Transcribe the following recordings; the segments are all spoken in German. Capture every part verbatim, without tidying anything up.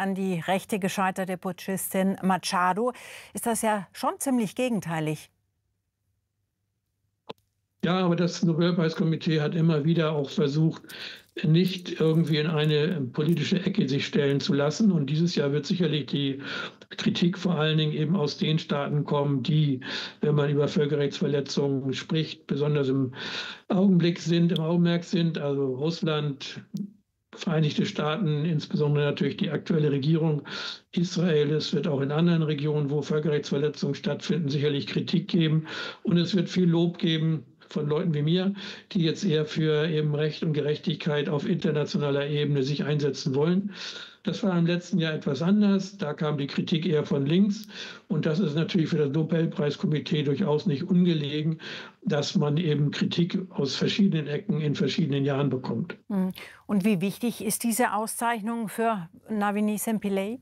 an die rechte gescheiterte Putschistin Machado, ist das ja schon ziemlich gegenteilig. Ja, aber das Nobelpreiskomitee hat immer wieder auch versucht, nicht irgendwie in eine politische Ecke sich stellen zu lassen. Und dieses Jahr wird sicherlich die Kritik vor allen Dingen eben aus den Staaten kommen, die, wenn man über Völkerrechtsverletzungen spricht, besonders im Augenblick sind, im Augenmerk sind, also Russland, Vereinigte Staaten, insbesondere natürlich die aktuelle Regierung, Israel. Es wird auch in anderen Regionen, wo Völkerrechtsverletzungen stattfinden, sicherlich Kritik geben. Und es wird viel Lob geben von Leuten wie mir, die jetzt eher für eben Recht und Gerechtigkeit auf internationaler Ebene sich einsetzen wollen. Das war im letzten Jahr etwas anders. Da kam die Kritik eher von links. Und das ist natürlich für das Nobelpreiskomitee durchaus nicht ungelegen, dass man eben Kritik aus verschiedenen Ecken in verschiedenen Jahren bekommt. Und wie wichtig ist diese Auszeichnung für Navini Pillay?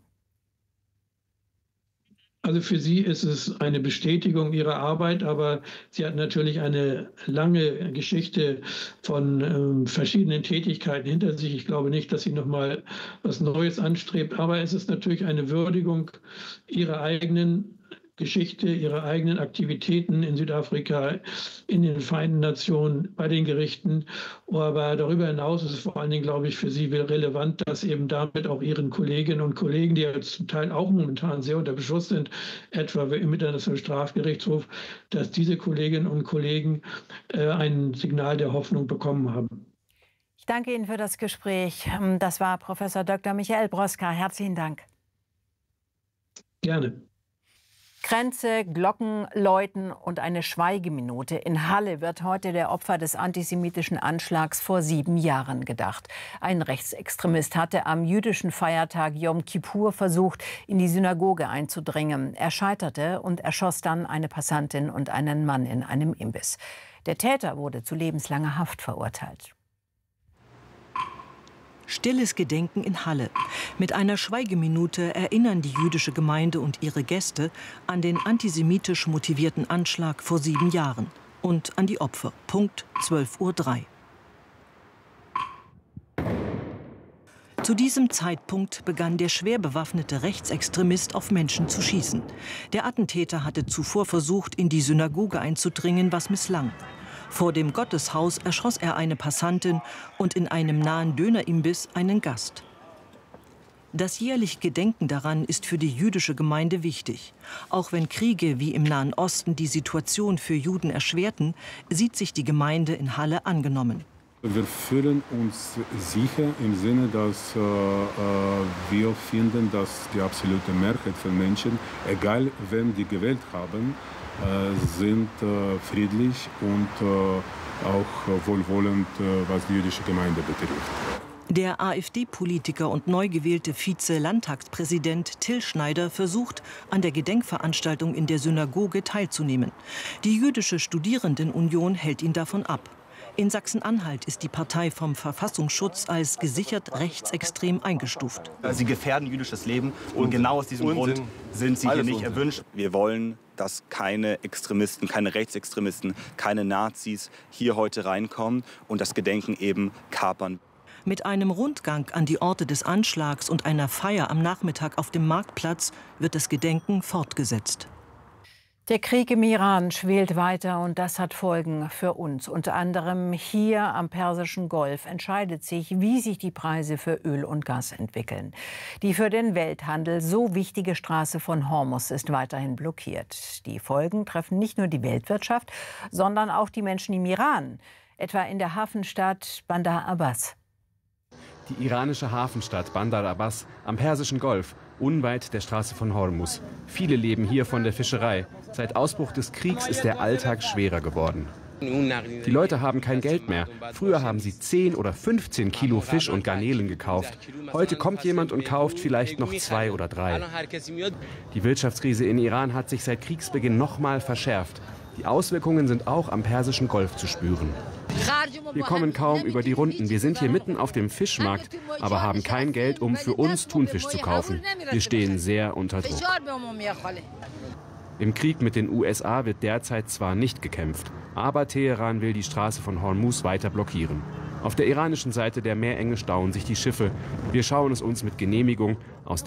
Also für sie ist es eine Bestätigung ihrer Arbeit, aber sie hat natürlich eine lange Geschichte von ähm, verschiedenen Tätigkeiten hinter sich. Ich glaube nicht, dass sie noch mal was Neues anstrebt, aber es ist natürlich eine Würdigung ihrer eigenen Geschichte, ihrer eigenen Aktivitäten in Südafrika, in den Vereinten Nationen, bei den Gerichten. Aber darüber hinaus ist es vor allen Dingen, glaube ich, für sie relevant, dass eben damit auch ihren Kolleginnen und Kollegen, die ja zum Teil auch momentan sehr unter Beschuss sind, etwa im Internationalen Strafgerichtshof, dass diese Kolleginnen und Kollegen äh, ein Signal der Hoffnung bekommen haben. Ich danke Ihnen für das Gespräch. Das war Professor Doktor Michael Broska. Herzlichen Dank. Gerne. Kränze, Glocken läuten und eine Schweigeminute. In Halle wird heute der Opfer des antisemitischen Anschlags vor sieben Jahren gedacht. Ein Rechtsextremist hatte am jüdischen Feiertag Yom Kippur versucht, in die Synagoge einzudringen. Er scheiterte und erschoss dann eine Passantin und einen Mann in einem Imbiss. Der Täter wurde zu lebenslanger Haft verurteilt. Stilles Gedenken in Halle. Mit einer Schweigeminute erinnern die jüdische Gemeinde und ihre Gäste an den antisemitisch motivierten Anschlag vor sieben Jahren und an die Opfer. Punkt zwölf Uhr drei. Zu diesem Zeitpunkt begann der schwer bewaffnete Rechtsextremist auf Menschen zu schießen. Der Attentäter hatte zuvor versucht, in die Synagoge einzudringen, was misslang. Vor dem Gotteshaus erschoss er eine Passantin und in einem nahen Dönerimbiss einen Gast. Das jährliche Gedenken daran ist für die jüdische Gemeinde wichtig. Auch wenn Kriege wie im Nahen Osten die Situation für Juden erschwerten, sieht sich die Gemeinde in Halle angenommen. Wir fühlen uns sicher im Sinne, dass äh, wir finden, dass die absolute Mehrheit von Menschen, egal wen die gewählt haben, sind äh, friedlich und äh, auch wohlwollend, äh, was die jüdische Gemeinde betrifft. Der AfD-Politiker und neu gewählte Vize-Landtagspräsident Till Schneider versucht, an der Gedenkveranstaltung in der Synagoge teilzunehmen. Die jüdische Studierendenunion hält ihn davon ab. In Sachsen-Anhalt ist die Partei vom Verfassungsschutz als gesichert rechtsextrem eingestuft. Sie gefährden jüdisches Leben und genau aus diesem Unsinn. Grund sind sie hier nicht Unsinn. erwünscht. Wir wollen, dass keine Extremisten, keine Rechtsextremisten, keine Nazis hier heute reinkommen und das Gedenken eben kapern. Mit einem Rundgang an die Orte des Anschlags und einer Feier am Nachmittag auf dem Marktplatz wird das Gedenken fortgesetzt. Der Krieg im Iran schwelt weiter und das hat Folgen für uns. Unter anderem hier am Persischen Golf entscheidet sich, wie sich die Preise für Öl und Gas entwickeln. Die für den Welthandel so wichtige Straße von Hormuz ist weiterhin blockiert. Die Folgen treffen nicht nur die Weltwirtschaft, sondern auch die Menschen im Iran, etwa in der Hafenstadt Bandar Abbas. Die iranische Hafenstadt Bandar Abbas am Persischen Golf, unweit der Straße von Hormuz. Viele leben hier von der Fischerei. Seit Ausbruch des Kriegs ist der Alltag schwerer geworden. Die Leute haben kein Geld mehr. Früher haben sie zehn oder fünfzehn Kilo Fisch und Garnelen gekauft. Heute kommt jemand und kauft vielleicht noch zwei oder drei. Die Wirtschaftskrise in Iran hat sich seit Kriegsbeginn noch mal verschärft. Die Auswirkungen sind auch am Persischen Golf zu spüren. Wir kommen kaum über die Runden. Wir sind hier mitten auf dem Fischmarkt, aber haben kein Geld, um für uns Thunfisch zu kaufen. Wir stehen sehr unter Druck. Im Krieg mit den U S A wird derzeit zwar nicht gekämpft, aber Teheran will die Straße von Hormuz weiter blockieren. Auf der iranischen Seite der Meerenge stauen sich die Schiffe. Wir schauen es uns mit Genehmigung aus